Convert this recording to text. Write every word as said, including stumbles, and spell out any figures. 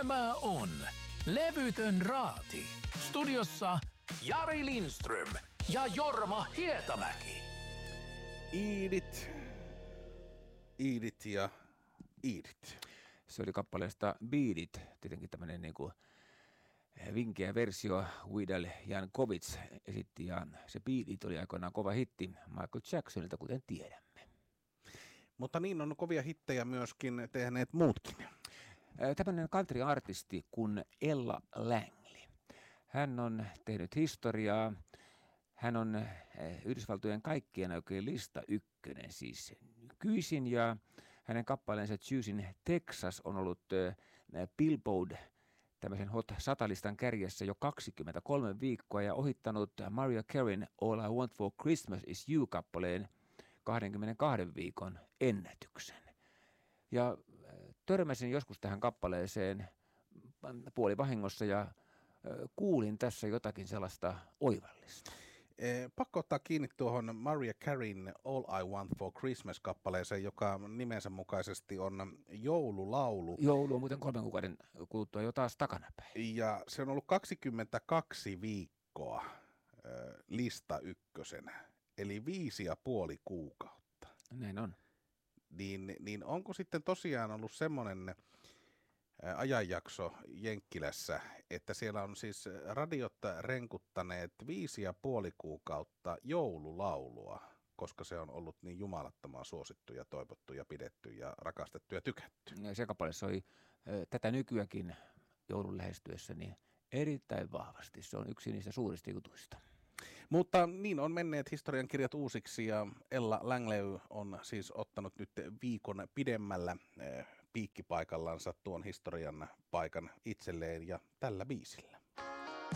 Tämä on Levytön Raati. Studiossa Jari Lindström ja Jorma Hietamäki. Iidit, Iidit ja Iidit. Se oli kappaleesta Beat It, tietenkin tämmöinen niin kuin vinkeä versio. Widal Jankovic esitti ja se Beat It oli aikoinaan kova hitti Michael Jacksonilta, kuten tiedämme. Mutta niin on kovia hittejä myöskin tehneet muutkin. Tämmöinen country-artisti kuin Ella Langley. Hän on tehnyt historiaa. Hän on Yhdysvaltojen kaikkien oikein lista ykkönen siis nykyisin ja hänen kappaleensa Choosing Texas on ollut Billboard tämmöisen Hot sata-listan kärjessä jo kaksikymmentäkolme viikkoa ja ohittanut Mariah Careyn All I Want for Christmas is You-kappaleen kaksikymmentäkaksi viikon ennätyksen. Ja törmäsin joskus tähän kappaleeseen puolivahingossa ja kuulin tässä jotakin sellaista oivallista. Pakko ottaa kiinni tuohon Mariah Careyn All I Want for Christmas-kappaleeseen, joka nimensä mukaisesti on joululaulu. Joulu on muuten kolmen kuukauden kuluttua jo taas takanapäin. Ja se on ollut kaksikymmentäkaksi viikkoa lista ykkösenä, eli viisi ja puoli kuukautta. Näin on. Niin, niin onko sitten tosiaan ollut semmoinen ajanjakso Jenkkilässä, että siellä on siis radiot renkuttaneet viisi ja puoli kuukautta joululaulua, koska se on ollut niin jumalattoman suosittu ja toivottu ja pidetty ja rakastettu ja tykätty. Ja se kappale soi tätä nykyäkin joulun lähestyessä niin erittäin vahvasti. Se on yksi niistä suurista jutuista. Mutta niin on menneet historiankirjat uusiksi ja Ella Langley on siis ottanut nyt viikon pidemmällä piikkipaikallansa tuon historian paikan itselleen ja tällä biisillä.